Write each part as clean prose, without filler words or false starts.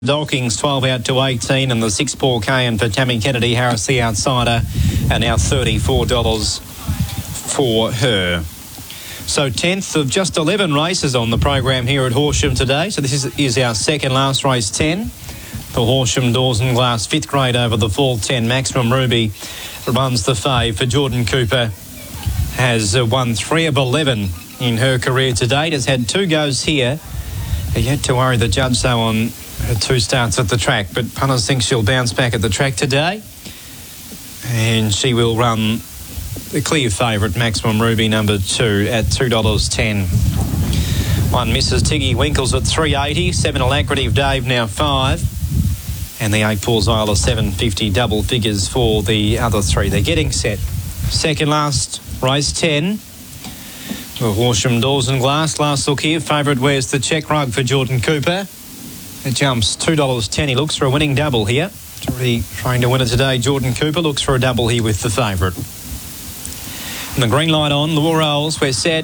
Dolkings 12 out to 18, and the 6 Paul Cayan for Tammy Kennedy. Harris the outsider, and now $34 for her. So 10th of just 11 races on the program here at Horsham today. So this is our second last race 10 for Horsham Doors and Glass, 5th grade over the fall 10. Maximum Ruby runs the fave for Jordan Cooper. Has won 3 of 11 in her career to date. Has had 2 goes here. Yet to worry the judge though on her 2 starts at the track, but punters think she'll bounce back at the track today, and she will run the clear favourite Maximum Ruby number 2 at $2.10. 1 Mrs. Tiggy Winkles at $3.80, 7 Alacrity of Dave now 5, and the 8 Paul's Isle $7.50 double figures for the other 3. They're getting set. Second last race 10. Horsham Doors and Glass. Last look here. Favourite wears the check rug for Jordan Cooper. It jumps $2.10. He looks for a winning double here. Already trying to win it today. Jordan Cooper looks for a double here with the favourite. And the green light on. Law rolls. We're set.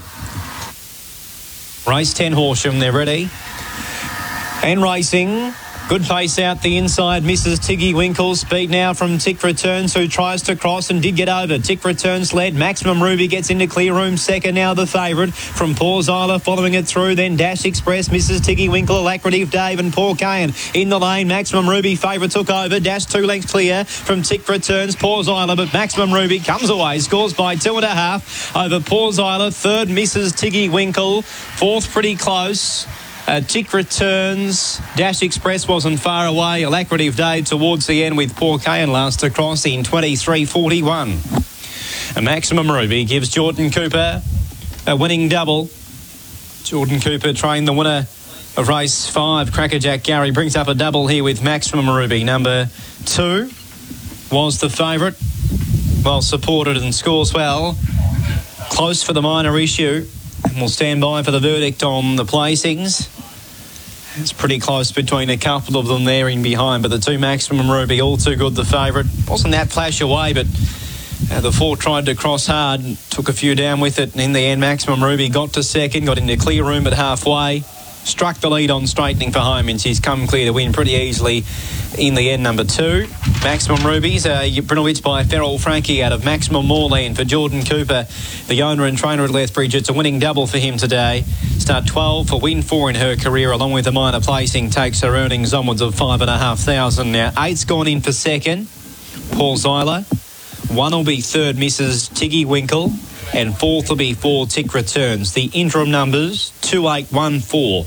Race 10 Horsham. They're ready. And racing. Good pace out the inside. Mrs. Tiggy Winkles. Speed now from Tick Returns, who tries to cross and did get over. Tick Returns led. Maximum Ruby gets into clear room second. Now the favourite from Paul's Isle following it through. Then Dash Express, Mrs. Tiggy Winkle, Alacrity of Dave and Paul Cayan in the lane. Maximum Ruby favourite took over. Dash 2 lengths clear from Tick Returns, Paul's Isle, but Maximum Ruby comes away. Scores by 2.5 over Paul's Isle. Third, Mrs. Tiggy Winkle. Fourth, pretty close. Tick Returns. Dash Express wasn't far away. Alacrity of Dave towards the end with Paul Cayan last across in 23.41. A Maximum Ruby gives Jordan Cooper a winning double. Jordan Cooper trained the winner of race 5. Crackerjack Gary brings up a double here with Maximum Ruby. Number 2 was the favourite. Well supported and scores well. Close for the minor issue. And we'll stand by for the verdict on the placings. It's pretty close between a couple of them there in behind, but the 2 Maximum Ruby, all too good, the favourite. Wasn't that flash away, but the 4 tried to cross hard, took a few down with it, and in the end Maximum Ruby got to second, got into clear room at halfway, struck the lead on straightening for home, and she's come clear to win pretty easily in the end. Number 2, Maximum Rubies, Brinovich by Ferrell Frankie out of Maximum Moorland for Jordan Cooper, the owner and trainer at Lethbridge. It's a winning double for him today. Start 12 for win 4 in her career, along with a minor placing, takes her earnings onwards of 5,500. Now 8's gone in for second, Paul Zyler. 1 will be third, Mrs. Tiggy Winkle, and 4th will be 4 Tick Returns. The interim numbers 2814.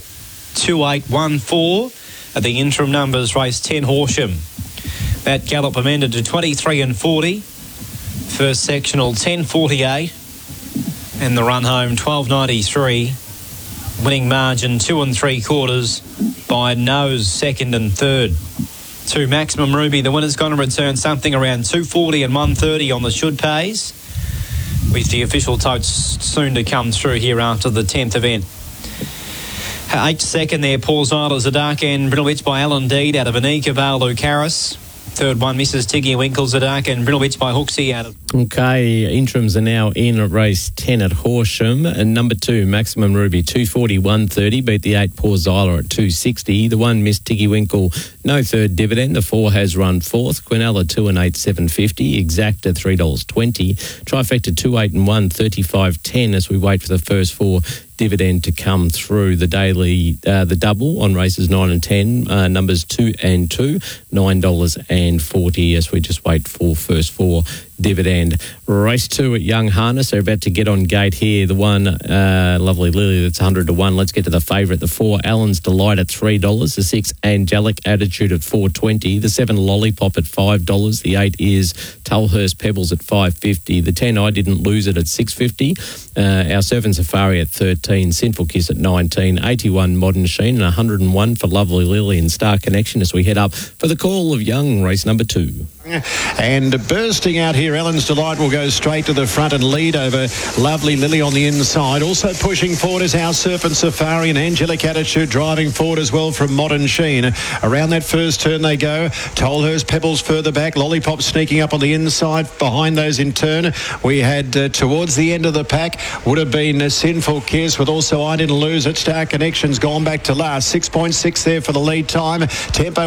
2814 are the interim numbers, race 10 Horsham. That gallop amended to 23.40. First sectional 10.48, and the run home 12.93. Winning margin 2 3/4 by nose second and third. 2 Maximum Ruby, the winner's going to return something around 2.40 and 1.30 on the should pays, with the official totes soon to come through here after the 10th event. 8th second there, Paul's Isle is a dark end. Brinovich by Alan Deed out of Anika Vale Lucaris. Third one, Mrs. Tiggy Winkles, a dark end. Brinovich by Hooksy out of... Okay, interims are now in at race 10 at Horsham. And number 2, Maximum Ruby, 2.40, 1.30. Beat the 8 Paul Zyler at 2.60. The 1, Miss Tiggy Winkle, no third dividend. The 4 has run 4th. Quinella 2 and 8, 7.50. Exacta $3.20. Trifecta 2, 8 and 1, 35.10 as we wait for the first 4 dividend to come through. The daily, the double on races 9 and 10, numbers 2 and 2, $9.40 as we just wait for first 4 dividend. Race 2 at Young Harness. They're about to get on gate here. The 1, Lovely Lily, that's 100 to 1. Let's get to the favourite. The 4, Alan's Delight at $3. The 6, Angelic Attitude at $4.20. The 7, Lollipop at $5. The 8 is Tulhurst Pebbles at $5.50. The 10, I Didn't Lose It at $6.50. Our 7, Safari at $13. Sinful Kiss at $19. 81, Modern Sheen, and 101 for Lovely Lily and Star Connection as we head up for the call of Young, race number 2. And bursting out here, Ellen's Delight will go straight to the front and lead over Lovely Lily on the inside. Also pushing forward is Our Serpent Safari and Angelic Attitude driving forward as well from Modern Sheen. Around that first turn they go. Tolhurst Pebbles further back. Lollipop sneaking up on the inside. Behind those in turn, we had towards the end of the pack would have been a Sinful Kiss, with also I Didn't Lose It. Star Connection's gone back to last. 6.6 there for the lead time. Tempo